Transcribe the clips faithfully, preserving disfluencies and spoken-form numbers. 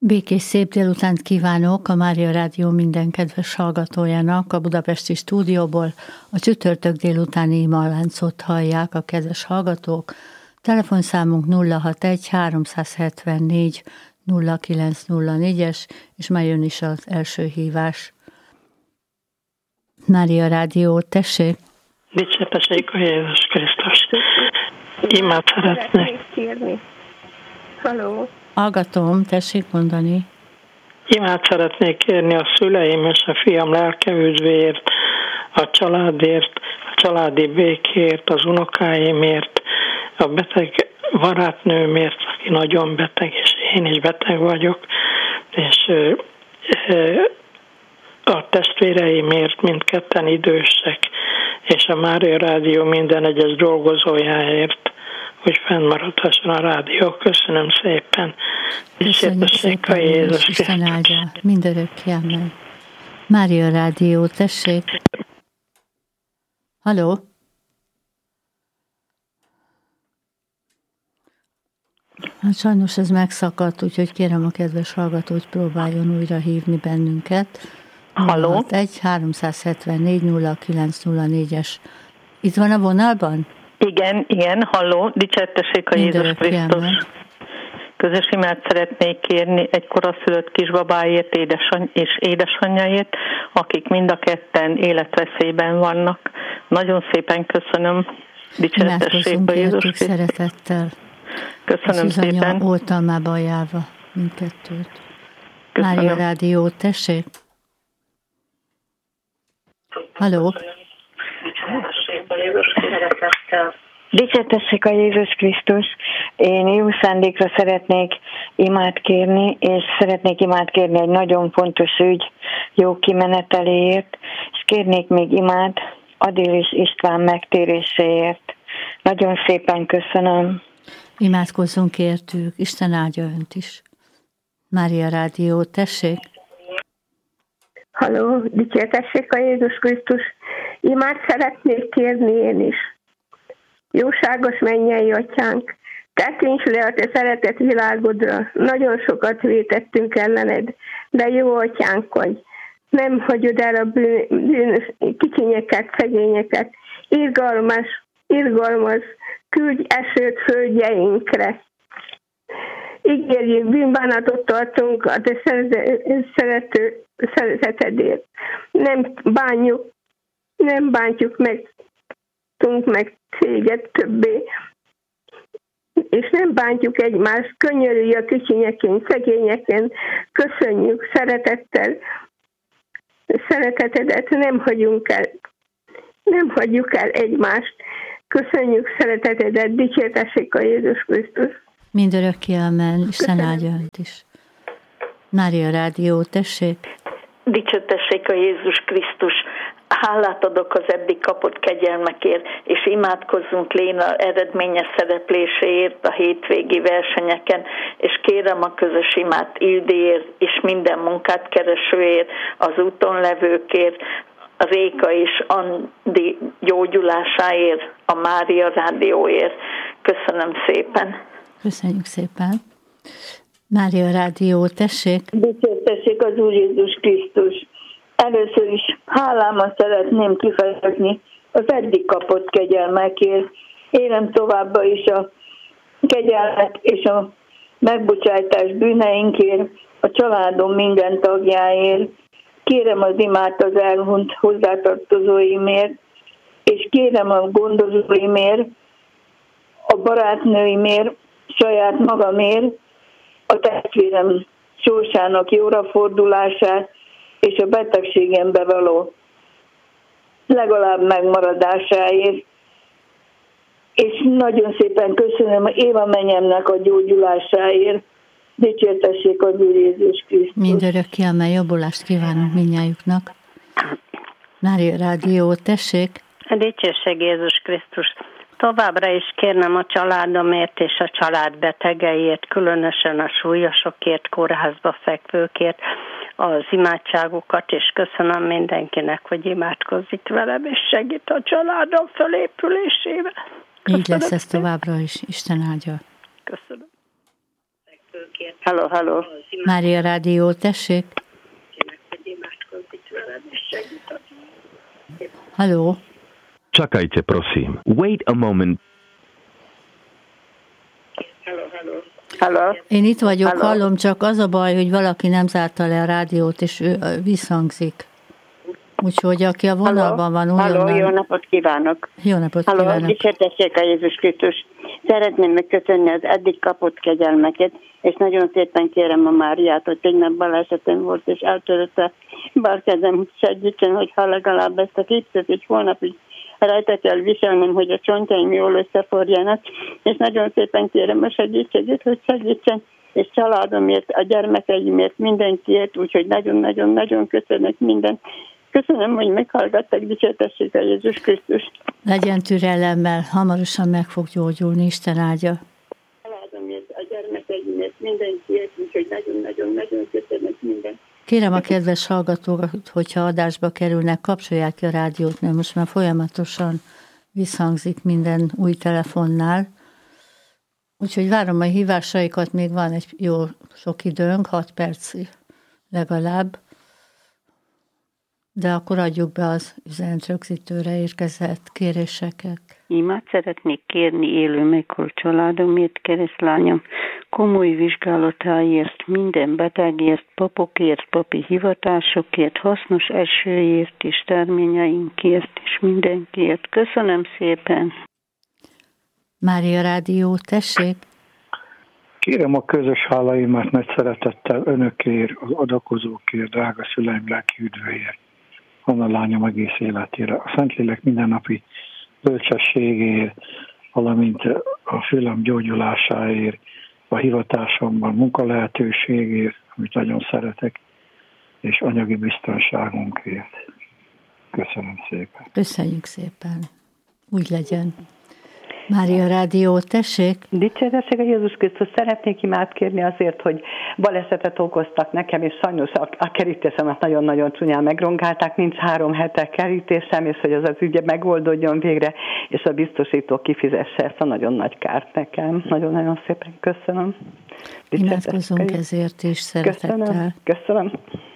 Békés szép délutánt kívánok a Mária Rádió minden kedves hallgatójának a budapesti stúdióból. A csütörtök délutáni imaláncot hallják a kedves hallgatók. Telefonszámunk nulla hatvanegy háromszázhetvennégy nulla kilenc nulla négyes, és már jön is az első hívás. Mária Rádió, tessék! Dicsértessék a Jézus Krisztus! Imát szeretnék kérni. Halló! Hallgatom, tessék mondani. Imát szeretnék kérni a szüleim és a fiam lelke üdvéért, a családért, a családi békért, az unokáimért, a beteg barátnőmért, aki nagyon beteg, és én is beteg vagyok, és a testvéreimért, mindketten idősek, és a Mária Rádió minden egyes dolgozójáért, hogy fennmaradhasson a rádió. Köszönöm szépen. Köszönjük szépen, Jézus Isten áldja, mindörökké, amen. Mária Rádió, tessék. Halló? Hát sajnos ez megszakadt, úgyhogy kérem a kedves hallgatót, hogy próbáljon újra hívni bennünket. Halló? egy háromszázhetvennégy nulla kilenc nulla négyes. Itt van a vonalban? Igen, igen, halló, dicsértessék a Jézus Krisztus. Közös imát szeretnék kérni egy koraszülött kisbabáért édesany- és édesanyjáért, akik mind a ketten életveszélyben vannak. Nagyon szépen köszönöm, dicsértessék a Jézus Krisztus. Szeretettel. Köszönöm szépen. Oltalmába ajánlva mindkettőt. Mária Rádió, tessék. Halló? Dicsértessék a Jézus Krisztus! Én jó szándékra szeretnék imát kérni, és szeretnék imát kérni egy nagyon fontos ügy jó kimeneteléért, és kérnék még imát Adél és István megtéréséért. Nagyon szépen köszönöm. Imádkozzunk értük, Isten áldja önt is. Mária Rádió, tessék! Halló, dicsértessék a Jézus Krisztus! Imát szeretnék kérni én is. Jóságos mennyei atyánk, tekints le a te szeretett világodra, nagyon sokat vétettünk ellened, de jó atyánk vagy. Nem hagyod el a bűn, bűnös kicsinyeket, szegényeket. Irgalmas, irgalmas, küldj esőt földjeinkre. Ígérjük, bűnbánatot tartunk a te szerető szeretetedért. Nem bánjuk, nem bántjuk meg, meg téged többé, és nem bántjuk egymást, könyörülj a kicsinyekén, szegényekén, köszönjük szeretettel, szeretetedet nem hagyunk el, nem hagyjuk el egymást, köszönjük szeretetedet, dicsértessék a Jézus Krisztus. Mindörökké, amen, Isten áldja önt is. Mária Rádió, tessék. Dicsértessék a Jézus Krisztus. Hálát adok az eddig kapott kegyelmekért, és imádkozzunk Léna eredményes szerepléséért a hétvégi versenyeken, és kérem a közös imát Ildéért, és minden munkát keresőért, az úton levőkért, a Réka és Andi gyógyulásáért, a Mária Rádióért. Köszönöm szépen. Köszönjük szépen. Mária Rádió, tessék. Dicsértessék az Úr Jézus Krisztus. Először is hálámat szeretném kifejezni az eddig kapott kegyelmekért. Élem továbbá is a kegyelmet és a megbocsájtás bűneinkért, a családom minden tagjáért. Kérem az imát az elhunyt hozzátartozóimért, és kérem a gondozóimért, a barátnőimért, saját magamért, a testvérem sorsának jóra fordulását, és a betegségembe való legalább megmaradásáért. És nagyon szépen köszönöm Éva menyemnek a gyógyulásáért. Dicsértessék az Úr Jézus Krisztus. Mindörökké, amely jobbulást kívánunk mindnyájuknak. Mária Rádió, tessék. Dicsőség Jézus Krisztus. Továbbra is kérnem a családomért és a család betegeiért, különösen a súlyosokért, kórházba fekvőkért az imádságokat, és köszönöm mindenkinek, hogy imádkozik velem, és segít a családom fölépülésével. Köszönöm. Így lesz ez továbbra is. Isten áldja. Köszönöm. Halló, halló. Mária Rádió, tessék. Halló. Czekajcie, prosím. Wait a moment. Halló, halló. Halló. Én itt vagyok, halló. Hallom, csak az a baj, hogy valaki nem zárta le a rádiót, és ő visszhangzik. Úgyhogy aki a vonalban van, újonnan... Halló, jó napot kívánok! Jó napot halló, kívánok! Dicsértessék a Jézus Krisztus! Szeretném megköszönni az eddig kapott kegyelmeket, és nagyon szépen kérem a Máriát, hogy tegnap balesetem volt, és eltörötte bár kezem, segítsen, hogy ha legalább ezt a gipszet, hogy holnap így rajta kell viselnem, hogy a csontjaim jól összeforjanak, és nagyon szépen kérem a segítséget, hogy segítsen, és családomért, a gyermekeimért, mindenkiért, úgyhogy nagyon-nagyon-nagyon köszönök minden. Köszönöm, hogy meghallgattak, dicsértessék a Jézus Krisztus. Legyen türelemmel, hamarosan meg fog gyógyulni, Isten áldja. Családomért, a gyermekeimért, mindenkiért, úgyhogy nagyon-nagyon-nagyon köszönök minden. Kérem a kedves hallgatókat, hogyha adásba kerülnek, kapcsolják ki a rádiót, mert most már folyamatosan visszhangzik minden új telefonnál. Úgyhogy várom a hívásaikat, még van egy jó sok időnk, hat perc legalább. De akkor adjuk be az üzenetrögzítőre érkezett kéréseket. Imát szeretnék kérni élő meghalt családomért, keresztlányom komoly vizsgálatáért, minden betegért, papokért, papi hivatásokért, hasznos esőért és terményeinkért és mindenkiért. Köszönöm szépen! Mária Rádió, tessék! Kérem a közös hálaimat nagy szeretettel önökért, az adakozókért, drága szüleim lelki üdvőért, Anna lányom egész életére, a Szentlélek mindennapi bölcsességéért, valamint a fülem gyógyulásáért, a hivatásomban munkalehetőségért, amit nagyon szeretek, és anyagi biztonságunkért. Köszönöm szépen. Köszönjük szépen. Úgy legyen. Mária Rádió, tessék! Dicsértessék a Jézus Krisztus, szeretnék imát kérni azért, hogy balesetet okoztak nekem, és sajnos a, a kerítésemet nagyon-nagyon csúnyán megrongálták, nincs három hete kerítésem, és hogy az az ügye megoldódjon végre, és a biztosító kifizesse ezt a nagyon nagy kárt nekem. Nagyon-nagyon szépen köszönöm. Imádkozzunk ezért is szeretettel. Köszönöm. Köszönöm.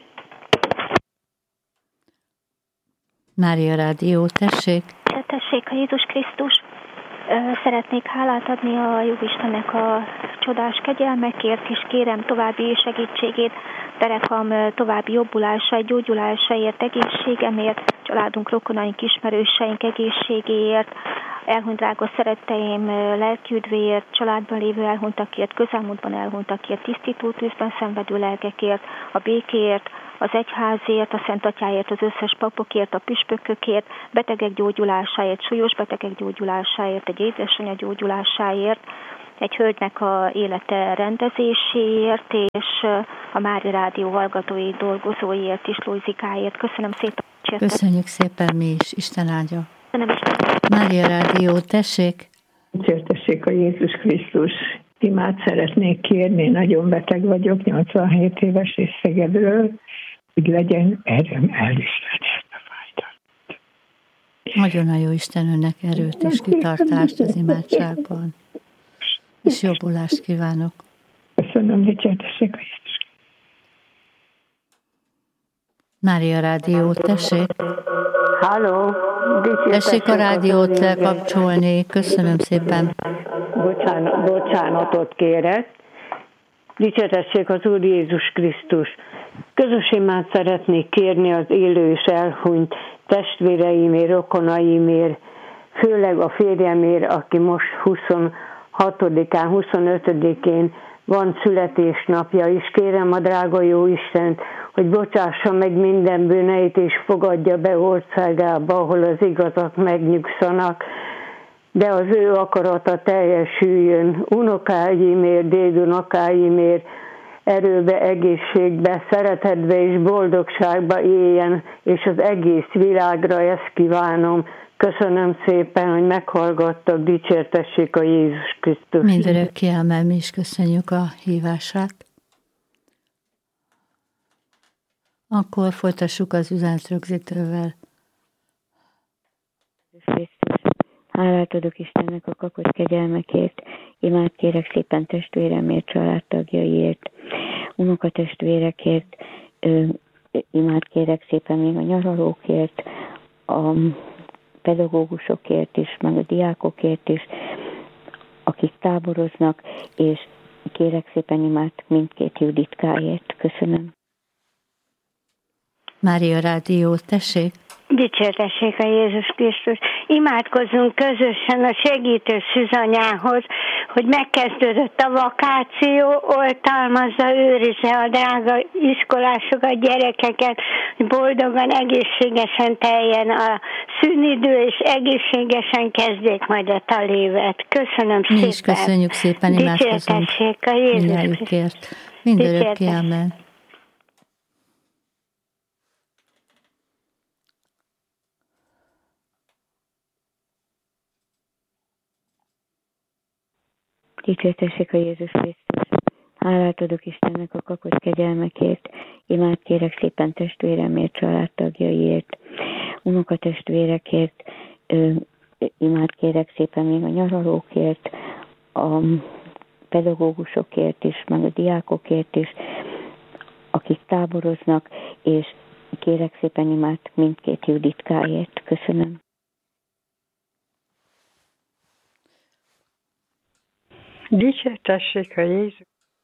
Mária Rádió, tessék! Tessék a Jézus Krisztus! Szeretnék hálát adni a Jóistennek a csodás kegyelmekért, és kérem további segítségét, derekam további jobbulásáért, gyógyulásáért, egészségemért, családunk, rokonaink, ismerőseink egészségéért, elhunyt drága szeretteim lelkiüdvéért, családban lévő elhunytakért, közelmúltban elhunytakért, tisztító tűzben szenvedő lelkekért, a békéért, az egyházért, a Szent Atyáért, az összes papokért, a püspökökért, betegek gyógyulásáért, súlyos betegek gyógyulásáért, egy édesanyja gyógyulásáért, egy hölgynek a élete rendezéséért, és a Mária Rádió hallgatói dolgozóiért is, Lózikáért. Köszönöm szépen. Köszönjük szépen mi is, Isten áldja. Mária Rádió, tessék! Dicsértessék a Jézus Krisztus! Imát szeretnék kérni, nagyon beteg vagyok, nyolcvanhét éves és Szegedről, hogy legyen erőm elviselni ezt a fájdalmat. Nagyon a jó Isten önnek erőt és kitartást az imádságban. És jobbulást kívánok. Köszönöm, dicsértessék a Jézus. Mária Rádió, tessék! Halló! Tessék a rádiót lekapcsolni, köszönöm szépen. Bocsánat, bocsánatot kérek. Dicsértessék az Úr Jézus Krisztus. Közös imát szeretnék kérni az élő és elhunyt testvéreimért, rokonaimért, főleg a férjemért, aki most huszonhatodikán, huszonötödikén van születésnapja, és kérem a drága jó Istent, hogy bocsássa meg minden bűneit, és fogadja be országába, ahol az igazak megnyugszanak, de az ő akarata teljesüljön. Unokáimért, dédunokáimért erőbe, egészségbe, szeretetbe és boldogságba éljen, és az egész világra ezt kívánom. Köszönöm szépen, hogy meghallgattak, dicsértessék a Jézus Krisztus. Mindörökké ámen, mi is köszönjük a hívását. Akkor folytassuk az üzenetrögzítővel. Hálát adok Istennek a kapott kegyelmekért, imát kérek szépen testvéremért, családtagjaim, unokatestvérekért, imád kérek szépen még a nyaralókért, a pedagógusokért is, meg a diákokért is, akik táboroznak, és kérek szépen imád mindkét Juditkáért. Köszönöm. Mária Rádió, tessék! Dicsértessék a Jézus Krisztus. Imádkozzunk közösen a segítő szűzanyához, hogy megkezdődött a vakáció, oltalmazza, őrizze a drága iskolásokat, gyerekeket, hogy boldogan, egészségesen teljen a szünidő, és egészségesen kezdjék majd a tanévet. Köszönöm Mi szépen. is köszönjük szépen, imádkozunk. Dicsértessék a Jézus Krisztus. Mindörökké, amen. Dicsértessék a Jézus Krisztus. Hálát adok Istennek a kapott kegyelmekért, imád kérek szépen testvéremért, családtagjaiért, unokatestvérekért, imád kérek szépen még a nyaralókért, a pedagógusokért is, meg a diákokért is, akik táboroznak, és kérek szépen imád mindkét Juditkáért. Köszönöm. Dicsértessék a Jézus.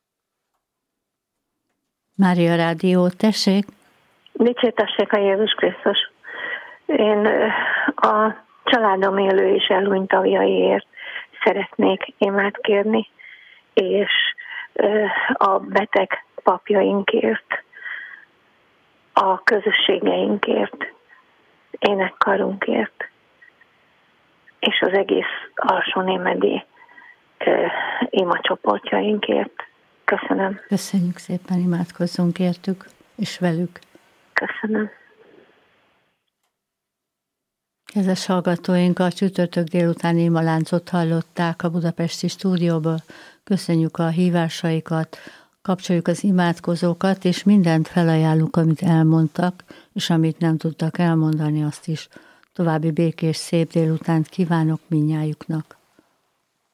Mária Rádió, tessék! Dicsértessék a Jézus Krisztus. Én a családom élő és elhunyt tagjaiért szeretnék imádkérni, és a beteg papjainkért, a közösségeinkért, énekkarunkért, és az egész alsónémedi ima csoportjainkért. Köszönöm. Köszönjük szépen, imádkozzunk értük, és velük. Köszönöm. Kedves hallgatóink, a csütörtök délutáni imaláncot hallották a budapesti stúdióból. Köszönjük a hívásaikat, kapcsoljuk az imádkozókat, és mindent felajánlunk, amit elmondtak, és amit nem tudtak elmondani, azt is. További békés, szép délutánt kívánok mindnyájuknak.